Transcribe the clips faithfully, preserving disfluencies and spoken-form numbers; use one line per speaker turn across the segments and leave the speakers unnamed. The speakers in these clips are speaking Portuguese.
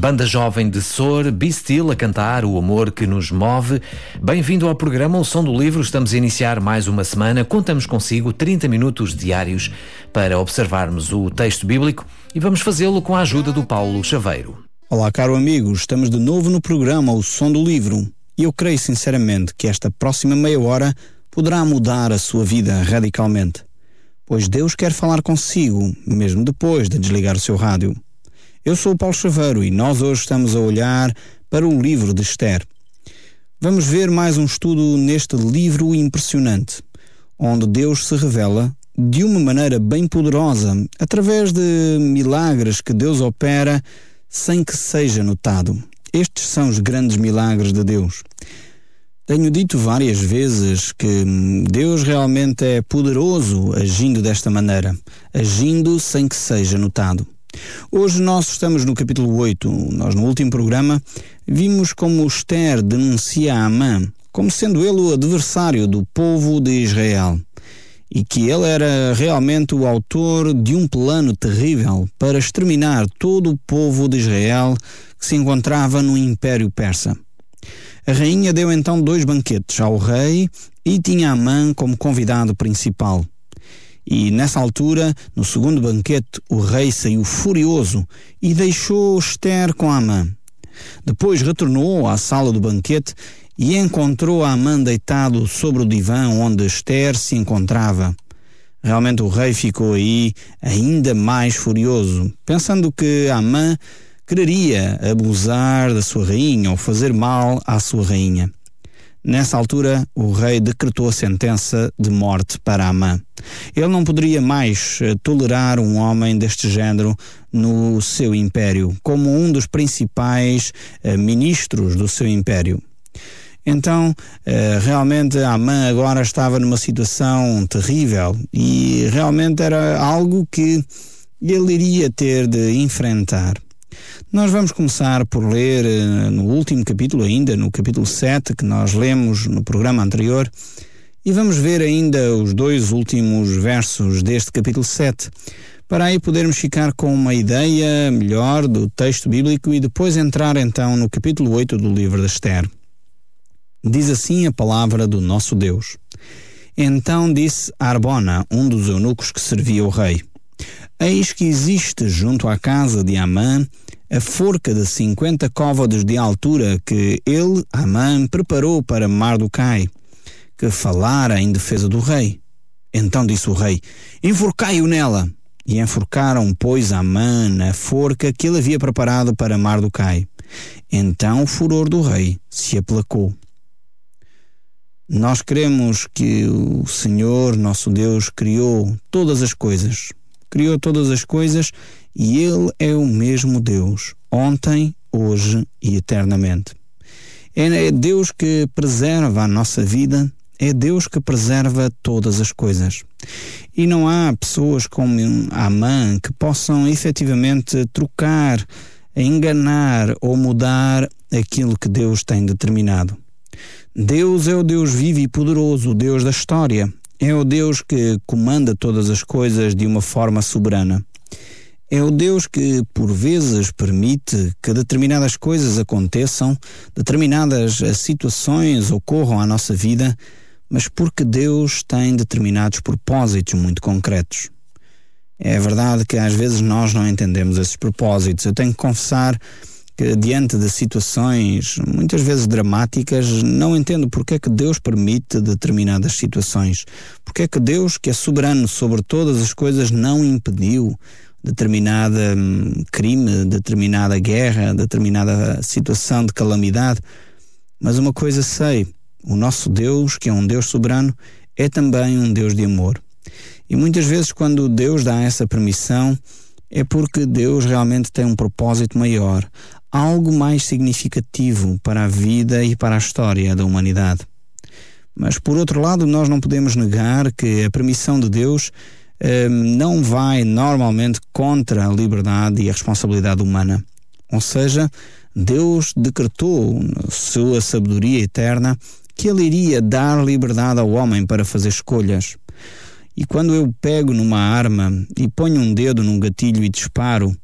Banda jovem de Sor, Be Still a cantar O Amor que Nos Move. Bem-vindo ao programa O Som do Livro. Estamos a iniciar mais uma semana. Contamos consigo trinta minutos diários para observarmos o texto bíblico e vamos fazê-lo com a ajuda do Paulo Chaveiro.
Olá, caro amigo. Estamos de novo no programa O Som do Livro e eu creio sinceramente que esta próxima meia hora poderá mudar a sua vida radicalmente, pois Deus quer falar consigo, mesmo depois de desligar o seu rádio. Eu sou o Paulo Chaveiro e nós hoje estamos a olhar para o livro de Esther. Vamos ver mais um estudo neste livro impressionante, onde Deus se revela de uma maneira bem poderosa, através de milagres que Deus opera sem que seja notado. Estes são os grandes milagres de Deus. Tenho dito várias vezes que Deus realmente é poderoso agindo desta maneira, agindo sem que seja notado. Hoje nós estamos no capítulo oito. Nós no último programa vimos como Esther denuncia a Amã como sendo ele o adversário do povo de Israel e que ele era realmente o autor de um plano terrível para exterminar todo o povo de Israel que se encontrava no Império Persa. A rainha deu então dois banquetes ao rei e tinha Amã como convidado principal. E nessa altura, no segundo banquete, o rei saiu furioso e deixou Esther com Amã. Depois retornou à sala do banquete e encontrou Amã deitado sobre o divã onde Esther se encontrava. Realmente o rei ficou aí ainda mais furioso, pensando que Amã quereria abusar da sua rainha ou fazer mal à sua rainha. Nessa altura, o rei decretou a sentença de morte para Amã. Ele não poderia mais tolerar um homem deste género no seu império, como um dos principais uh, ministros do seu império. Então, uh, realmente, Amã agora estava numa situação terrível e realmente era algo que ele iria ter de enfrentar. Nós vamos começar por ler uh, no último capítulo ainda, no capítulo sete, que nós lemos no programa anterior, e vamos ver ainda os dois últimos versos deste capítulo sete, para aí podermos ficar com uma ideia melhor do texto bíblico e depois entrar então no capítulo oito do livro de Esther. Diz assim a palavra do nosso Deus. Então disse Arbona, um dos eunucos que servia o rei: Eis que existe junto à casa de Amã a forca de cinquenta côvados de altura que ele, Amã, preparou para Mardoquai, que falara em defesa do rei. Então disse o rei: Enforcai-o nela. E enforcaram, pois, Amã na forca que ele havia preparado para Mardoquai. Então o furor do rei se aplacou. Nós cremos que o Senhor, nosso Deus, criou todas as coisas. Criou todas as coisas e Ele é o mesmo Deus, ontem, hoje e eternamente. É Deus que preserva a nossa vida, é Deus que preserva todas as coisas. E não há pessoas como Amã que possam efetivamente trocar, enganar ou mudar aquilo que Deus tem determinado. Deus é o Deus vivo e poderoso, o Deus da história. É o Deus que comanda todas as coisas de uma forma soberana. É o Deus que, por vezes, permite que determinadas coisas aconteçam, determinadas situações ocorram à nossa vida, mas porque Deus tem determinados propósitos muito concretos. É verdade que às vezes nós não entendemos esses propósitos. Eu tenho que confessar que diante de situações muitas vezes dramáticas, não entendo porque é que Deus permite determinadas situações. Porque é que Deus, que é soberano sobre todas as coisas, não impediu determinada hum, crime, determinada guerra, determinada situação de calamidade. Mas uma coisa sei, o nosso Deus, que é um Deus soberano, é também um Deus de amor. E muitas vezes quando Deus dá essa permissão, é porque Deus realmente tem um propósito maior, algo mais significativo para a vida e para a história da humanidade. Mas, por outro lado, nós não podemos negar que a permissão de Deus eh, não vai normalmente contra a liberdade e a responsabilidade humana. Ou seja, Deus decretou, na sua sabedoria eterna, que Ele iria dar liberdade ao homem para fazer escolhas. E quando eu pego numa arma e ponho um dedo num gatilho e disparo,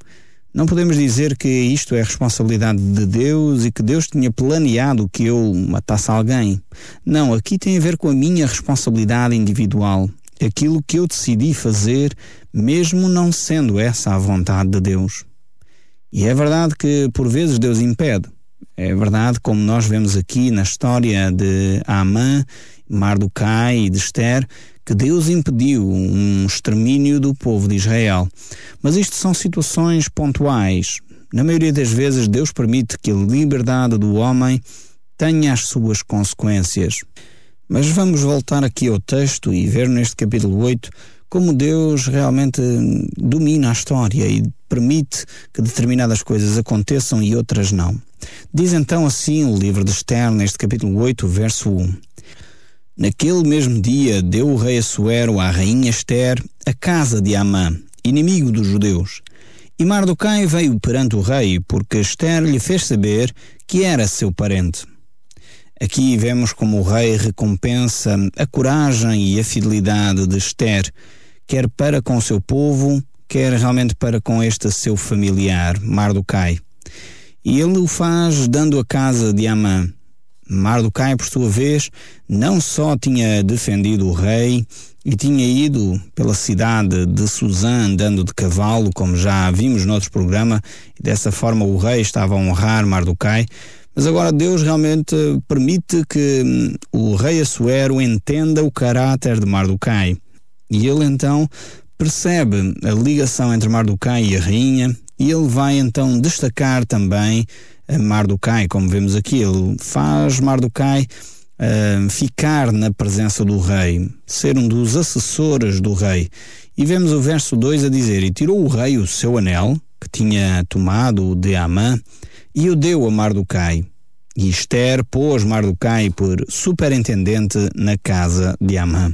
Não podemos dizer que isto é responsabilidade de Deus e que Deus tinha planeado que eu matasse alguém. Não, aqui tem a ver com a minha responsabilidade individual. Aquilo que eu decidi fazer, mesmo não sendo essa a vontade de Deus. E é verdade que por vezes Deus impede. É verdade, como nós vemos aqui na história de Amã, Mardoquai e de Esther, que Deus impediu um extermínio do povo de Israel. Mas isto são situações pontuais. Na maioria das vezes Deus permite que a liberdade do homem tenha as suas consequências. Mas vamos voltar aqui ao texto e ver neste capítulo oito como Deus realmente domina a história e permite que determinadas coisas aconteçam e outras não. Diz então assim o livro de Esther, neste capítulo oito, verso um. Naquele mesmo dia deu o rei Assuero à rainha Esther a casa de Amã, inimigo dos judeus. E Mardoquai veio perante o rei, porque Esther lhe fez saber que era seu parente. Aqui vemos como o rei recompensa a coragem e a fidelidade de Esther, quer para com o seu povo, quer realmente para com este seu familiar, Mardoquai. E ele o faz dando a casa de Amã. Mardoquai, por sua vez, não só tinha defendido o rei e tinha ido pela cidade de Suzã andando de cavalo, como já vimos noutro programa, e dessa forma o rei estava a honrar Mardoquai, mas agora Deus realmente permite que o rei Assuero entenda o caráter de Mardoquai. E ele então percebe a ligação entre Mardoquai e a rainha, e ele vai então destacar também a Mardoquai, como vemos aqui. Ele faz Mardoquai uh, ficar na presença do rei, ser um dos assessores do rei. E vemos o verso dois a dizer: E tirou o rei o seu anel, que tinha tomado de Amã, e o deu a Mardoquai. E Esther pôs Mardoquai por superintendente na casa de Amã.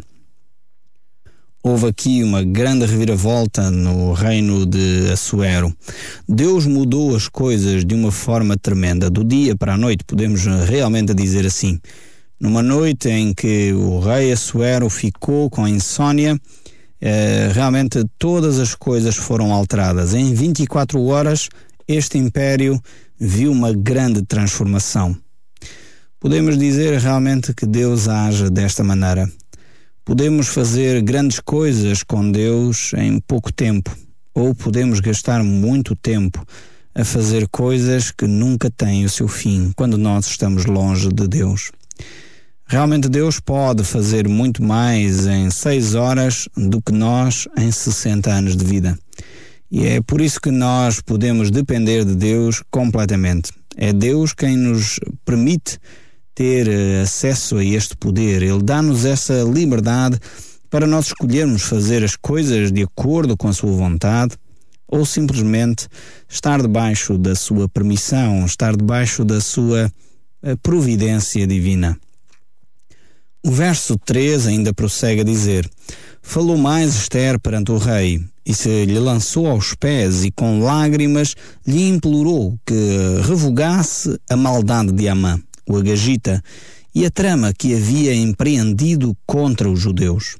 Houve aqui uma grande reviravolta no reino de Assuero. Deus mudou as coisas de uma forma tremenda, do dia para a noite, podemos realmente dizer assim. Numa noite em que o rei Assuero ficou com insônia, eh, realmente todas as coisas foram alteradas. Em vinte e quatro horas, este império viu uma grande transformação. Podemos dizer realmente que Deus age desta maneira. Podemos fazer grandes coisas com Deus em pouco tempo, ou podemos gastar muito tempo a fazer coisas que nunca têm o seu fim, quando nós estamos longe de Deus. Realmente Deus pode fazer muito mais em seis horas do que nós em sessenta anos de vida. E é por isso que nós podemos depender de Deus completamente. É Deus quem nos permite ter acesso a este poder. Ele dá-nos essa liberdade para nós escolhermos fazer as coisas de acordo com a sua vontade ou simplesmente estar debaixo da sua permissão, estar debaixo da sua providência divina. O verso três ainda prossegue a dizer: Falou mais Esther perante o rei, e se lhe lançou aos pés e com lágrimas lhe implorou que revogasse a maldade de Amã, o Agagita, e a trama que havia empreendido contra os judeus.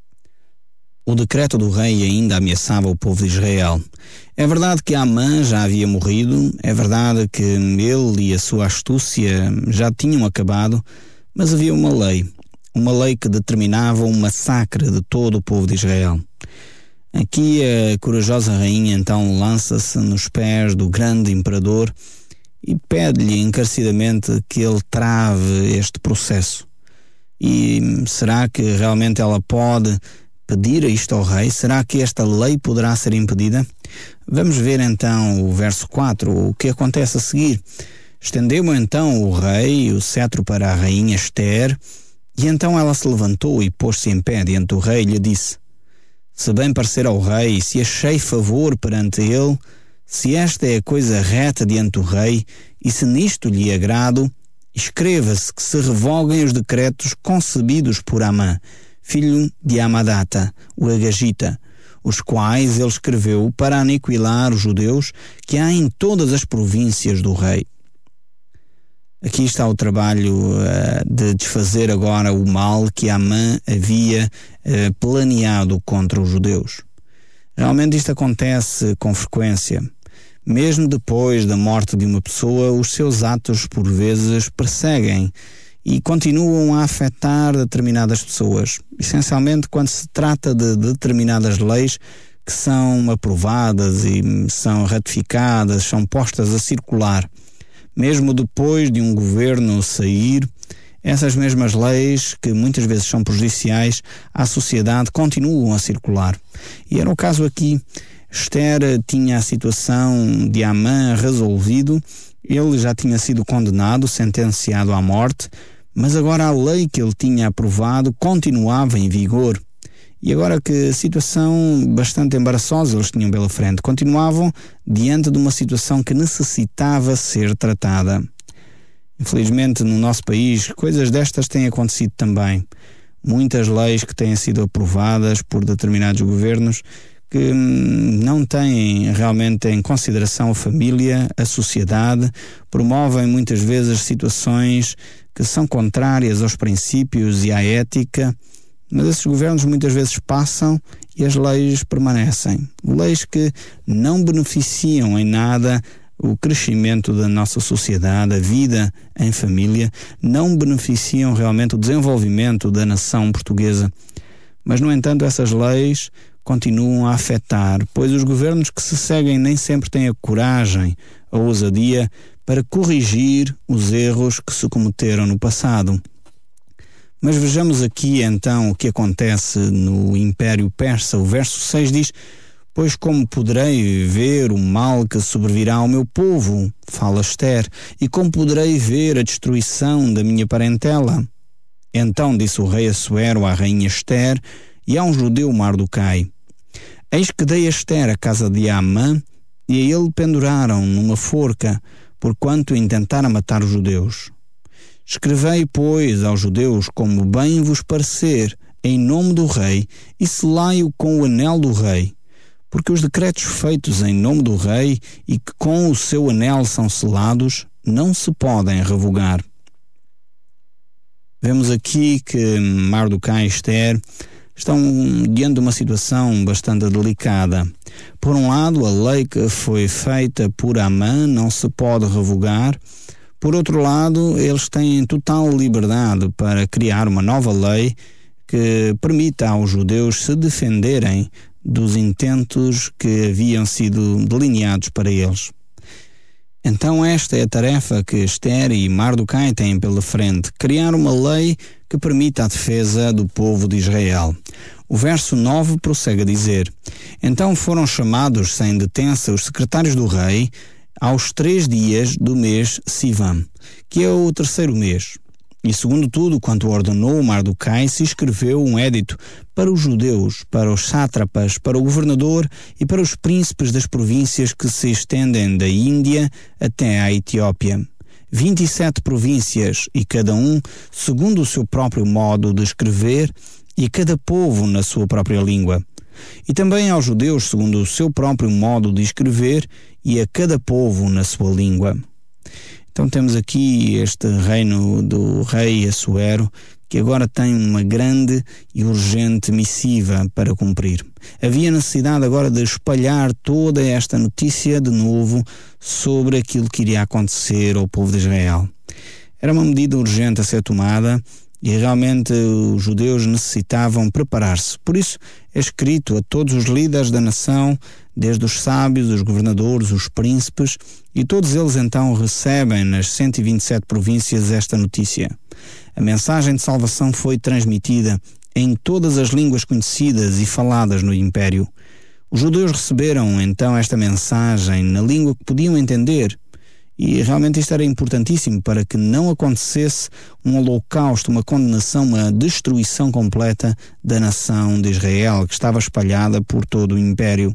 O decreto do rei ainda ameaçava o povo de Israel. É verdade que Amã já havia morrido, é verdade que ele e a sua astúcia já tinham acabado, mas havia uma lei, uma lei que determinava um massacre de todo o povo de Israel. Aqui a corajosa rainha então lança-se nos pés do grande imperador e pede-lhe encarecidamente que ele trave este processo. E será que realmente ela pode pedir isto ao rei? Será que esta lei poderá ser impedida? Vamos ver então o verso quatro, o que acontece a seguir. Estendeu então o rei o cetro para a rainha Esther, e então ela se levantou e pôs-se em pé diante do rei e lhe disse: Se bem parecer ao rei, se achei favor perante ele, se esta é a coisa reta diante do rei, e se nisto lhe agrado, escreva-se que se revoguem os decretos concebidos por Amã, filho de Amadata, o Agagita, os quais ele escreveu para aniquilar os judeus que há em todas as províncias do rei. Aqui está o trabalho uh, de desfazer agora o mal que Amã havia uh, planeado contra os judeus. Realmente isto acontece com frequência. Mesmo depois da morte de uma pessoa, os seus atos por vezes perseguem e continuam a afetar determinadas pessoas, essencialmente quando se trata de determinadas leis que são aprovadas e são ratificadas, são postas a circular. Mesmo depois de um governo sair, essas mesmas leis, que muitas vezes são prejudiciais à sociedade, continuam a circular. E era o caso aqui. Esther tinha a situação de Amã resolvido, ele já tinha sido condenado, sentenciado à morte, mas agora a lei que ele tinha aprovado continuava em vigor. E agora que situação bastante embaraçosa eles tinham pela frente, continuavam diante de uma situação que necessitava ser tratada. Infelizmente, no nosso país, coisas destas têm acontecido também. Muitas leis que têm sido aprovadas por determinados governos que não têm realmente em consideração a família, a sociedade, promovem muitas vezes situações que são contrárias aos princípios e à ética, mas esses governos muitas vezes passam e as leis permanecem. Leis que não beneficiam em nada o crescimento da nossa sociedade, a vida em família, não beneficiam realmente o desenvolvimento da nação portuguesa. Mas, no entanto, essas leis continuam a afetar, pois os governos que se seguem nem sempre têm a coragem, a ousadia para corrigir os erros que se cometeram no passado. Mas vejamos aqui então o que acontece no Império Persa. O verso seis diz: pois como poderei ver o mal que sobrevirá ao meu povo, fala Esther, e como poderei ver a destruição da minha parentela? Então disse o rei Assuero à rainha Esther e a um judeu Mardoquai: eis que dei a Esther a casa de Amã, e a ele penduraram numa forca, porquanto intentara matar os judeus. Escrevei, pois, aos judeus como bem vos parecer, em nome do rei, e selai-o com o anel do rei, porque os decretos feitos em nome do rei e que com o seu anel são selados, não se podem revogar. Vemos aqui que Mardoquai e Esther estão diante de uma situação bastante delicada. Por um lado, a lei que foi feita por Amã não se pode revogar. Por outro lado, eles têm total liberdade para criar uma nova lei que permita aos judeus se defenderem dos intentos que haviam sido delineados para eles. Então esta é a tarefa que Esther e Mardoquai têm pela frente: criar uma lei que permita a defesa do povo de Israel. O verso nove prossegue a dizer: então foram chamados sem detença os secretários do rei aos três dias do mês Sivam, que é o terceiro mês. E segundo tudo quanto ordenou Mardoquai, se escreveu um édito para os judeus, para os sátrapas, para o governador e para os príncipes das províncias que se estendem da Índia até à Etiópia. vinte e sete províncias, e cada um segundo o seu próprio modo de escrever, e cada povo na sua própria língua. E também aos judeus segundo o seu próprio modo de escrever, e a cada povo na sua língua. Então temos aqui este reino do rei Assuero, que agora tem uma grande e urgente missiva para cumprir. Havia necessidade agora de espalhar toda esta notícia de novo sobre aquilo que iria acontecer ao povo de Israel. Era uma medida urgente a ser tomada e realmente os judeus necessitavam preparar-se. Por isso é escrito a todos os líderes da nação, desde os sábios, os governadores, os príncipes, e todos eles então recebem nas cento e vinte e sete províncias esta notícia. A mensagem de salvação foi transmitida em todas as línguas conhecidas e faladas no Império. Os judeus receberam então esta mensagem na língua que podiam entender, e realmente isto era importantíssimo para que não acontecesse um holocausto, uma condenação, uma destruição completa da nação de Israel, que estava espalhada por todo o Império.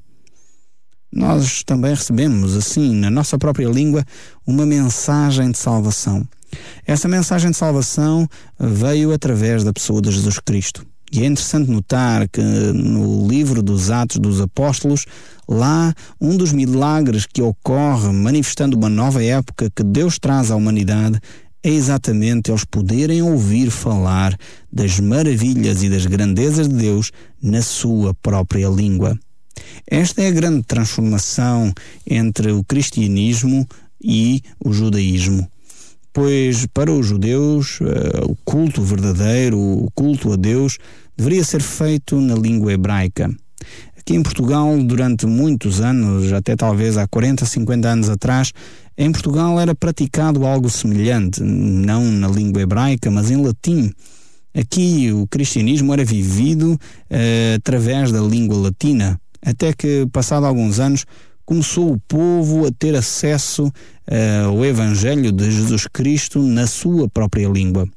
Nós também recebemos, assim, na nossa própria língua, uma mensagem de salvação. Essa mensagem de salvação veio através da pessoa de Jesus Cristo. E é interessante notar que no livro dos Atos dos Apóstolos, lá um dos milagres que ocorre manifestando uma nova época que Deus traz à humanidade é exatamente eles poderem ouvir falar das maravilhas e das grandezas de Deus na sua própria língua. Esta é a grande transformação entre o cristianismo e o judaísmo. Pois para os judeus, uh, o culto verdadeiro, o culto a Deus, deveria ser feito na língua hebraica. Aqui em Portugal, durante muitos anos, até talvez há quarenta, cinquenta anos atrás, em Portugal era praticado algo semelhante, não na língua hebraica, mas em latim. Aqui o cristianismo era vivido uh, através da língua latina, até que, passado alguns anos, começou o povo a ter acesso uh, ao Evangelho de Jesus Cristo na sua própria língua.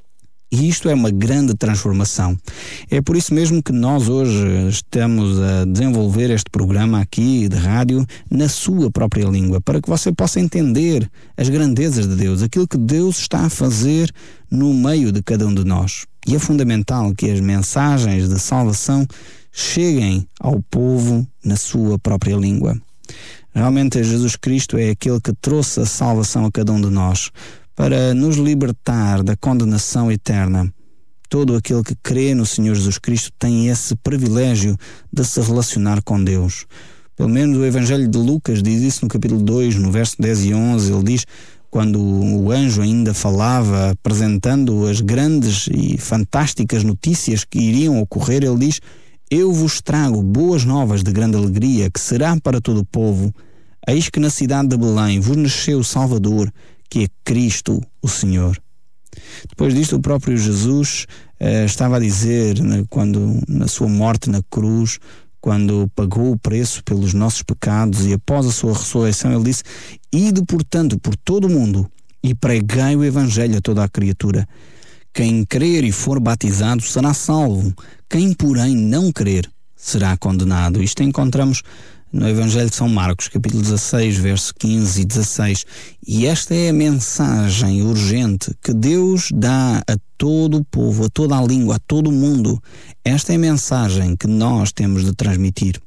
E isto é uma grande transformação. É por isso mesmo que nós hoje estamos a desenvolver este programa aqui de rádio na sua própria língua, para que você possa entender as grandezas de Deus, aquilo que Deus está a fazer no meio de cada um de nós. E é fundamental que as mensagens de salvação cheguem ao povo na sua própria língua. Realmente Jesus Cristo é aquele que trouxe a salvação a cada um de nós, para nos libertar da condenação eterna. Todo aquele que crê no Senhor Jesus Cristo tem esse privilégio de se relacionar com Deus. Pelo menos o Evangelho de Lucas diz isso no capítulo dois, no verso dez e onze. Ele diz, quando o anjo ainda falava, apresentando as grandes e fantásticas notícias que iriam ocorrer, ele diz: eu vos trago boas novas de grande alegria, que será para todo o povo. Eis que na cidade de Belém vos nasceu o Salvador, que é Cristo o Senhor. Depois disto, o próprio Jesus eh, estava a dizer, né, quando na sua morte na cruz, quando pagou o preço pelos nossos pecados e após a sua ressurreição, ele disse: ide, portanto, por todo o mundo e pregai o Evangelho a toda a criatura. Quem crer e for batizado será salvo, quem, porém, não crer será condenado. Isto encontramos no Evangelho de São Marcos, capítulo dezasseis, verso quinze e dezasseis. E esta é a mensagem urgente que Deus dá a todo o povo, a toda a língua, a todo o mundo. Esta é a mensagem que nós temos de transmitir.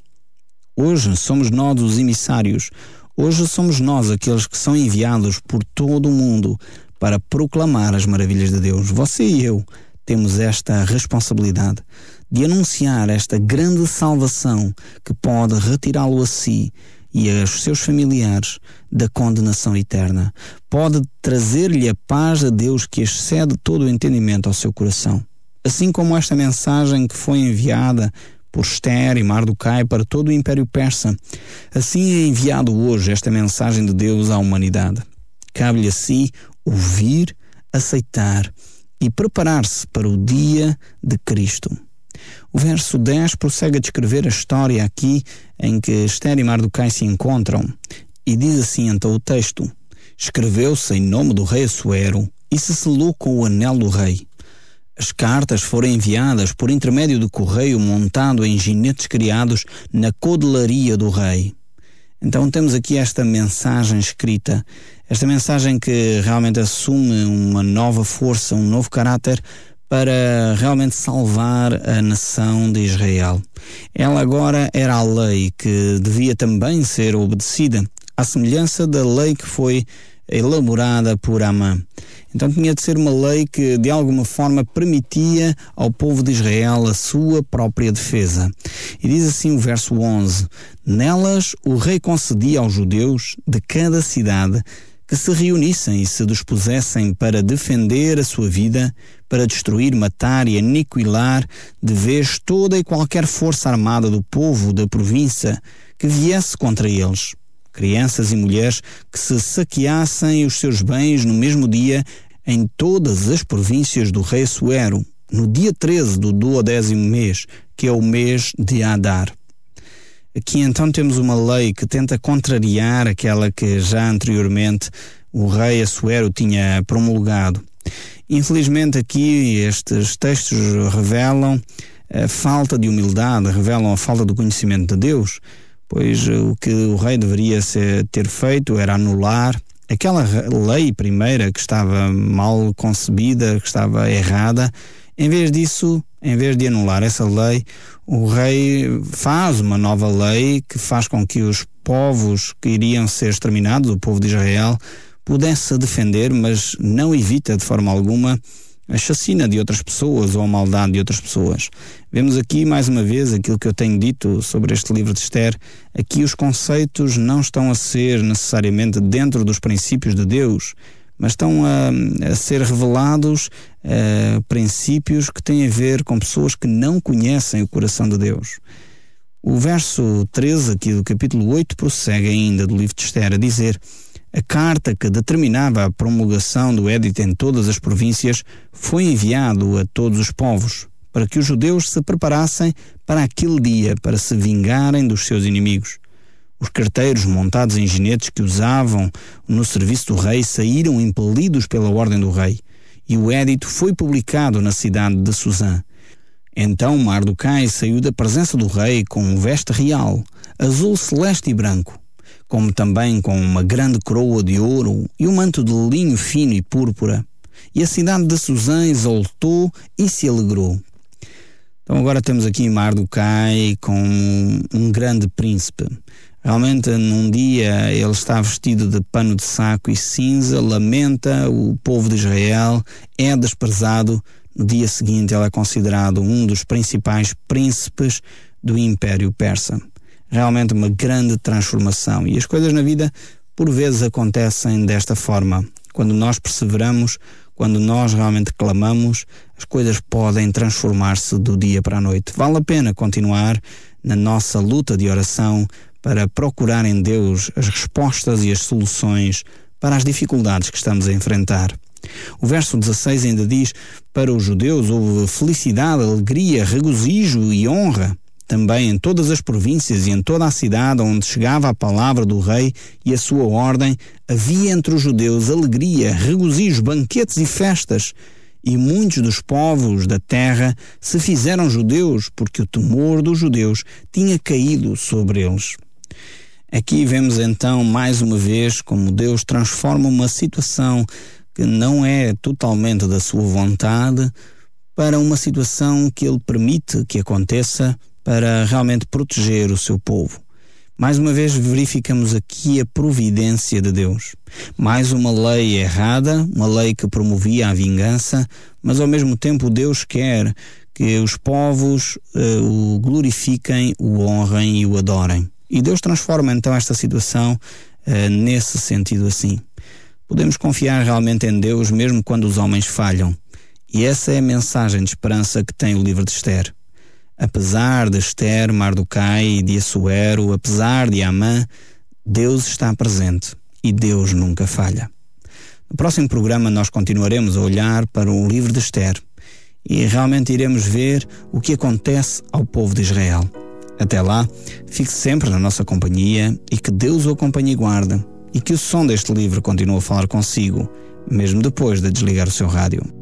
Hoje somos nós os emissários. Hoje somos nós aqueles que são enviados por todo o mundo para proclamar as maravilhas de Deus. Você e eu temos esta responsabilidade de anunciar esta grande salvação que pode retirá-lo a si e aos seus familiares da condenação eterna. Pode trazer-lhe a paz de Deus que excede todo o entendimento ao seu coração. Assim como esta mensagem que foi enviada por Esther e Mardoquai para todo o Império Persa, assim é enviado hoje esta mensagem de Deus à humanidade. Cabe-lhe a si ouvir, aceitar e preparar-se para o dia de Cristo. O verso dez prossegue a descrever a história aqui em que Esther e Mardoquai se encontram. E diz assim então o texto: escreveu-se em nome do rei Assuero e se selou com o anel do rei. As cartas foram enviadas por intermédio do correio montado em jinetes criados na codelaria do rei. Então temos aqui esta mensagem escrita, esta mensagem que realmente assume uma nova força, um novo caráter para realmente salvar a nação de Israel. Ela agora era a lei que devia também ser obedecida, à semelhança da lei que foi elaborada por Amã. Então tinha de ser uma lei que de alguma forma permitia ao povo de Israel a sua própria defesa. E diz assim o verso onze: nelas o rei concedia aos judeus de cada cidade que se reunissem e se dispusessem para defender a sua vida, para destruir, matar e aniquilar de vez toda e qualquer força armada do povo da província que viesse contra eles. Crianças e mulheres que se saqueassem os seus bens no mesmo dia em todas as províncias do rei Assuero, no dia treze do duodécimo mês, que é o mês de Adar. Aqui então temos uma lei que tenta contrariar aquela que já anteriormente o rei Assuero tinha promulgado. Infelizmente aqui estes textos revelam a falta de humildade, revelam a falta do conhecimento de Deus, pois o que o rei deveria ser, ter feito era anular aquela lei primeira que estava mal concebida, que estava errada. Em vez disso, em vez de anular essa lei, o rei faz uma nova lei que faz com que os povos que iriam ser exterminados, o povo de Israel, pudesse defender, mas não evita de forma alguma a chacina de outras pessoas ou a maldade de outras pessoas. Vemos aqui, mais uma vez, aquilo que eu tenho dito sobre este livro de Esther. Aqui os conceitos não estão a ser necessariamente dentro dos princípios de Deus, mas estão a, a ser revelados uh, princípios que têm a ver com pessoas que não conhecem o coração de Deus. O verso treze aqui do capítulo oito prossegue ainda do livro de Esther a dizer: a carta que determinava a promulgação do édito em todas as províncias foi enviado a todos os povos, para que os judeus se preparassem para aquele dia, para se vingarem dos seus inimigos. Os carteiros montados em jinetes que usavam no serviço do rei saíram impelidos pela ordem do rei, e o édito foi publicado na cidade de Susã. Então Mardoquai saiu da presença do rei com um veste real, azul celeste e branco, como também com uma grande coroa de ouro e um manto de linho fino e púrpura. E a cidade de Susã exultou e se alegrou. Então agora temos aqui Mardoquai com um grande príncipe. Realmente num dia ele está vestido de pano de saco e cinza, lamenta o povo de Israel, é desprezado. No dia seguinte ele é considerado um dos principais príncipes do Império Persa. Realmente uma grande transformação. E as coisas na vida por vezes acontecem desta forma. Quando nós perseveramos, quando nós realmente clamamos, as coisas podem transformar-se do dia para a noite. Vale a pena continuar na nossa luta de oração para procurar em Deus as respostas e as soluções para as dificuldades que estamos a enfrentar. O verso dezesseis ainda diz: para os judeus houve felicidade, alegria, regozijo e honra. Também em todas as províncias e em toda a cidade onde chegava a palavra do rei e a sua ordem, havia entre os judeus alegria, regozijo, banquetes e festas. E muitos dos povos da terra se fizeram judeus, porque o temor dos judeus tinha caído sobre eles. Aqui vemos então mais uma vez como Deus transforma uma situação que não é totalmente da sua vontade para uma situação que Ele permite que aconteça para realmente proteger o seu povo. Mais uma vez verificamos aqui a providência de Deus. Mais uma lei errada, uma lei que promovia a vingança, mas ao mesmo tempo Deus quer que os povos uh, o glorifiquem, o honrem e o adorem. E Deus transforma então esta situação uh, nesse sentido assim. Podemos confiar realmente em Deus mesmo quando os homens falham. E essa é a mensagem de esperança que tem o livro de Esther. Apesar de Esther, Mardoquai e de Assuero, apesar de Amã, Deus está presente e Deus nunca falha. No próximo programa nós continuaremos a olhar para o livro de Esther e realmente iremos ver o que acontece ao povo de Israel. Até lá, fique sempre na nossa companhia e que Deus o acompanhe e guarde, e que o som deste livro continue a falar consigo, mesmo depois de desligar o seu rádio.